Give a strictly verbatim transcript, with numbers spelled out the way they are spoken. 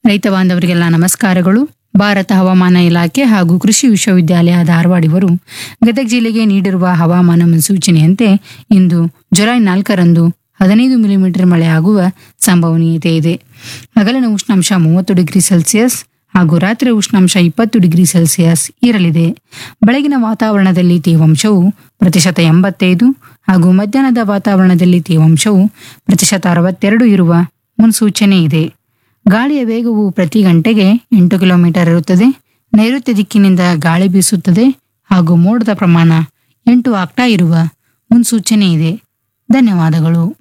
ರೈತ ಬಾಂಧವರಿಗೆಲ್ಲ ನಮಸ್ಕಾರಗಳು. ಭಾರತ ಹವಾಮಾನ ಇಲಾಖೆ ಹಾಗೂ ಕೃಷಿ ವಿಶ್ವವಿದ್ಯಾಲಯ ಧಾರವಾಡ ಇವರು ಗದಗ ಜಿಲ್ಲೆಗೆ ನೀಡಿರುವ ಹವಾಮಾನ ಮುನ್ಸೂಚನೆಯಂತೆ ಇಂದು ಜುಲೈ ನಾಲ್ಕರಂದು ಹದಿನೈದು ಮಿಲಿಮೀಟರ್ ಮಳೆ ಆಗುವ ಸಂಭವನೀಯತೆ ಇದೆ. ಹಗಲಿನ ಉಷ್ಣಾಂಶ ಮೂವತ್ತು ಡಿಗ್ರಿ ಸೆಲ್ಸಿಯಸ್ ಹಾಗೂ ರಾತ್ರಿ ಉಷ್ಣಾಂಶ ಇಪ್ಪತ್ತು ಡಿಗ್ರಿ ಸೆಲ್ಸಿಯಸ್ ಇರಲಿದೆ. ಬೆಳಗಿನ ವಾತಾವರಣದಲ್ಲಿ ತೇವಾಂಶವು ಪ್ರತಿಶತ ಎಂಬತ್ತೈದು ಹಾಗೂ ಮಧ್ಯಾಹ್ನದ ವಾತಾವರಣದಲ್ಲಿ ತೇವಾಂಶವು ಪ್ರತಿಶತ ಅರವತ್ತೆರಡು ಇರುವ ಮುನ್ಸೂಚನೆ ಇದೆ. ಗಾಳಿಯ ವೇಗವು ಪ್ರತಿ ಗಂಟೆಗೆ ಎಂಟು ಕಿಲೋಮೀಟರ್ ಇರುತ್ತದೆ. ನೈಋತ್ಯ ದಿಕ್ಕಿನಿಂದ ಗಾಳಿ ಬೀಸುತ್ತದೆ ಹಾಗೂ ಮೋಡದ ಪ್ರಮಾಣ ಎಂಟು ಆಗ್ತಾ ಇರುವ ಮುನ್ಸೂಚನೆ ಇದೆ. ಧನ್ಯವಾದಗಳು.